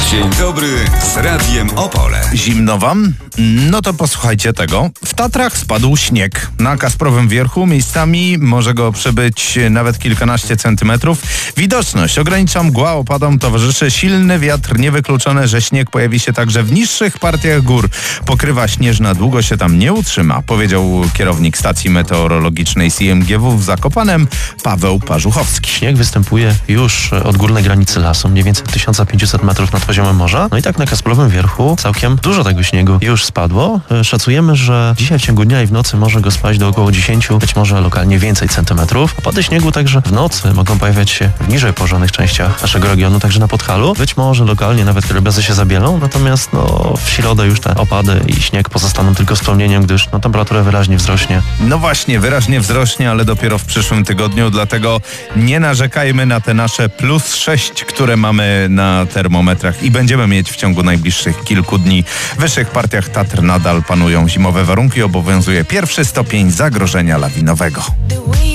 Dzień dobry z Radiem Opole. Zimno wam? No to posłuchajcie tego. W Tatrach spadł śnieg. Na Kasprowym Wierchu miejscami może go przybyć nawet kilkanaście centymetrów. Widoczność ogranicza mgła, opadom towarzyszy silny wiatr. Niewykluczone, że śnieg pojawi się także w niższych partiach gór. Pokrywa śnieżna długo się tam nie utrzyma, powiedział kierownik stacji meteorologicznej CMGW w Zakopanem, Paweł Parzuchowski. Śnieg występuje już od górnej granicy lasu, mniej więcej 1500 metrów nad poziomem morza. No i tak na Kasprowym Wierchu całkiem dużo tego śniegu już spadło. Szacujemy, że dzisiaj w ciągu dnia i w nocy może go spaść do około 10, być może lokalnie więcej centymetrów. Opady śniegu także w nocy mogą pojawiać się w niżej położonych częściach naszego regionu, także na Podhalu. Być może lokalnie nawet krajobrazy się zabielą, natomiast w środę już te opady i śnieg pozostaną tylko wspomnieniem, gdyż temperatura wyraźnie wzrośnie. No właśnie, wyraźnie wzrośnie, ale dopiero w przyszłym tygodniu, dlatego nie narzekajmy na te nasze +6, które mamy na termometrach i będziemy mieć w ciągu najbliższych kilku dni. W wyższych partiach Tatr nadal panują zimowe warunki, obowiązuje 1. stopień zagrożenia lawinowego.